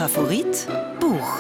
Favorit Buch.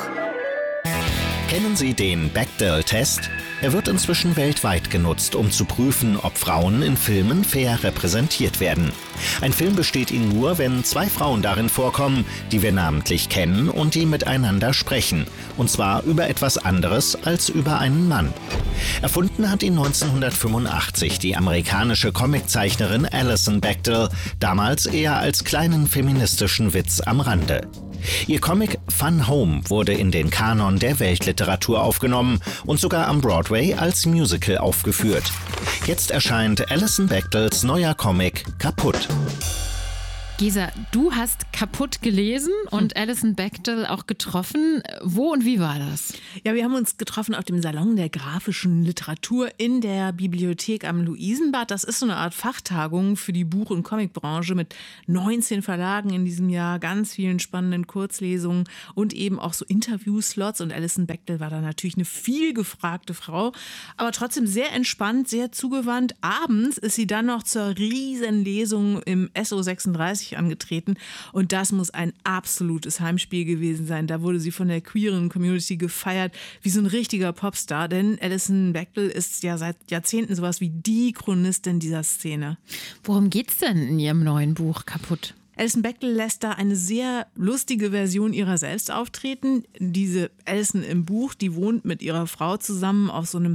Kennen Sie den Bechdel-Test? Er wird inzwischen weltweit genutzt, um zu prüfen, ob Frauen in Filmen fair repräsentiert werden. Ein Film besteht ihn nur, wenn zwei Frauen darin vorkommen, die wir namentlich kennen und die miteinander sprechen. Und zwar über etwas anderes als über einen Mann. Erfunden hat ihn 1985 die amerikanische Comiczeichnerin Alison Bechdel, damals eher als kleinen feministischen Witz am Rande. Ihr Comic Fun Home wurde in den Kanon der Weltliteratur aufgenommen und sogar am Broadway als Musical aufgeführt. Jetzt erscheint Alison Bechdels neuer Comic Kaputt. Gesa, du hast Kaputt gelesen und Alison Bechdel auch getroffen. Wo und wie war das? Ja, wir haben uns getroffen auf dem Salon der grafischen Literatur in der Bibliothek am Luisenbad. Das ist so eine Art Fachtagung für die Buch- und Comicbranche mit 19 Verlagen in diesem Jahr, ganz vielen spannenden Kurzlesungen und eben auch so Interviewslots. Und Alison Bechdel war da natürlich eine viel gefragte Frau, aber trotzdem sehr entspannt, sehr zugewandt. Abends ist sie dann noch zur Riesenlesung im SO36 angetreten und das muss ein absolutes Heimspiel gewesen sein. Da wurde sie von der queeren Community gefeiert wie so ein richtiger Popstar, denn Alison Bechdel ist ja seit Jahrzehnten sowas wie die Chronistin dieser Szene. Worum geht's denn in ihrem neuen Buch Kaputt? Alison Bechdel lässt da eine sehr lustige Version ihrer selbst auftreten. Diese Alison im Buch, die wohnt mit ihrer Frau zusammen auf so einem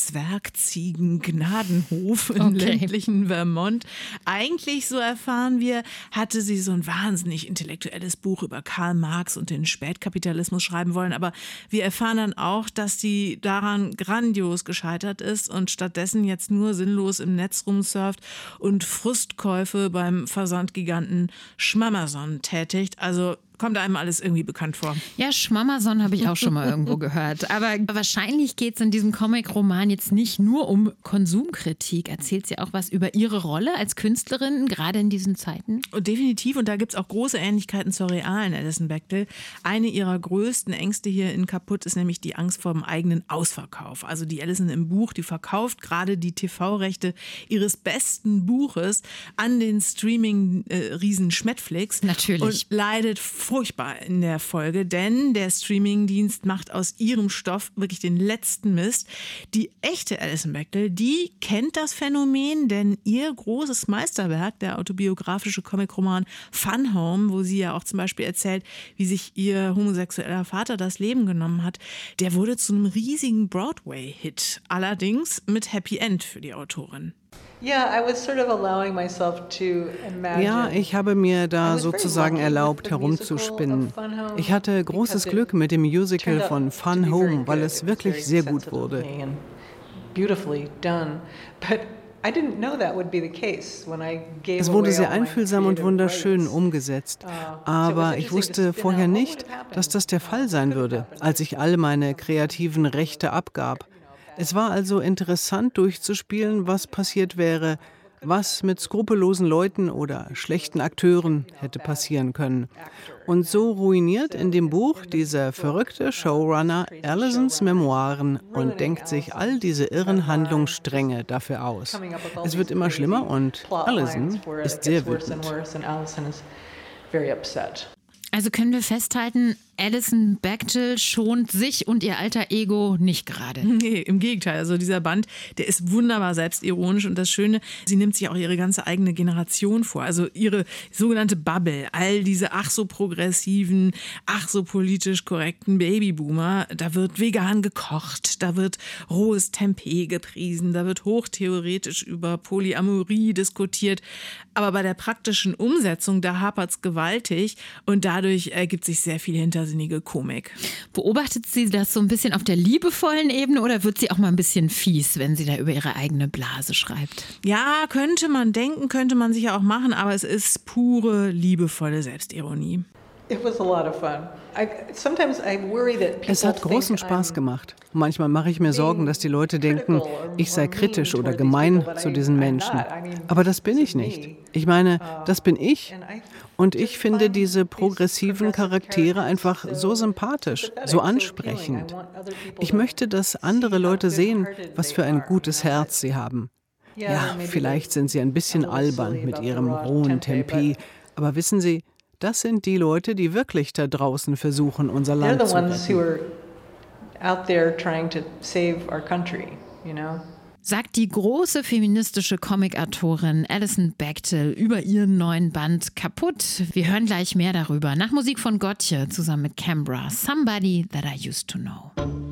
Zwergziegen-Gnadenhof im ländlichen Vermont. Eigentlich, so erfahren wir, hatte sie so ein wahnsinnig intellektuelles Buch über Karl Marx und den Spätkapitalismus schreiben wollen. Aber wir erfahren dann auch, dass sie daran grandios gescheitert ist und stattdessen jetzt nur sinnlos im Netz rumsurft und Frustkäufe beim Versandgiganten Schmamazon tätigt. Also kommt einem alles irgendwie bekannt vor. Ja, Schmamazon habe ich auch schon mal irgendwo gehört. Aber wahrscheinlich geht es in diesem Comic-Roman jetzt nicht nur um Konsumkritik. Erzählt sie auch was über ihre Rolle als Künstlerin, gerade in diesen Zeiten? Und definitiv. Und da gibt es auch große Ähnlichkeiten zur realen Alison Bechdel. Eine ihrer größten Ängste hier in Kaputt ist nämlich die Angst vor dem eigenen Ausverkauf. Also die Alison im Buch, die verkauft gerade die TV-Rechte ihres besten Buches an den Streaming-Riesen Schmetflix. Natürlich. Und leidet furchtbar in der Folge, denn der Streamingdienst macht aus ihrem Stoff wirklich den letzten Mist. Die echte Alison Bechdel, die kennt das Phänomen, denn ihr großes Meisterwerk, der autobiografische Comicroman Fun Home, wo sie ja auch zum Beispiel erzählt, wie sich ihr homosexueller Vater das Leben genommen hat, der wurde zu einem riesigen Broadway-Hit. Allerdings mit Happy End für die Autorin. Ja, ich habe mir da sozusagen erlaubt, herumzuspinnen. Ich hatte großes Glück mit dem Musical von Fun Home, weil es wirklich sehr gut wurde. Es wurde sehr einfühlsam und wunderschön umgesetzt. Aber ich wusste vorher nicht, dass das der Fall sein würde, als ich all meine kreativen Rechte abgab. Es war also interessant durchzuspielen, was passiert wäre, was mit skrupellosen Leuten oder schlechten Akteuren hätte passieren können. Und so ruiniert in dem Buch dieser verrückte Showrunner Alisons Memoiren und denkt sich all diese irren Handlungsstränge dafür aus. Es wird immer schlimmer und Alison ist sehr wütend. Also können wir festhalten, Alison Bechdel schont sich und ihr alter Ego nicht gerade. Nee, im Gegenteil. Also dieser Band, der ist wunderbar selbstironisch und das Schöne, sie nimmt sich auch ihre ganze eigene Generation vor. Also ihre sogenannte Bubble, all diese ach so progressiven, ach so politisch korrekten Babyboomer. Da wird vegan gekocht, da wird rohes Tempeh gepriesen, da wird hochtheoretisch über Polyamorie diskutiert. Aber bei der praktischen Umsetzung, da hapert's gewaltig und dadurch ergibt sich sehr viel hintersinnige Komik. Beobachtet sie das so ein bisschen auf der liebevollen Ebene oder wird sie auch mal ein bisschen fies, wenn sie da über ihre eigene Blase schreibt? Ja, könnte man denken, könnte man sicher auch machen, aber es ist pure, liebevolle Selbstironie. Es hat großen Spaß gemacht. Manchmal mache ich mir Sorgen, dass die Leute denken, ich sei kritisch oder gemein zu diesen Menschen. Aber das bin ich nicht. Ich meine, das bin ich. Und ich finde diese progressiven Charaktere einfach so sympathisch, so ansprechend. Ich möchte, dass andere Leute sehen, was für ein gutes Herz sie haben. Ja, vielleicht sind sie ein bisschen albern mit ihrem rohen Tempeh. Aber wissen Sie, Das sind die Leute, die wirklich da draußen versuchen, unser Land zu retten. Sagt die große feministische Comic-Autorin Alison Bechdel über ihren neuen Band Kaputt. Wir hören gleich mehr darüber. Nach Musik von Gotye zusammen mit Cambra. Somebody That I Used to Know.